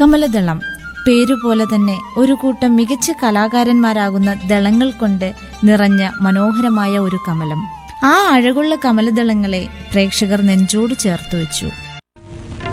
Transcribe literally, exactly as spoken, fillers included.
കമലദളം പേരുപോലെ തന്നെ ഒരു കൂട്ടം മികച്ച കലാകാരന്മാരാകുന്ന ദളങ്ങൾ കൊണ്ട് നിറഞ്ഞ മനോഹരമായ ഒരു കമലം. ആ അഴകുള്ള കമലദളങ്ങളെ പ്രേക്ഷകർ നെഞ്ചോട് ചേർത്ത് വെച്ചു.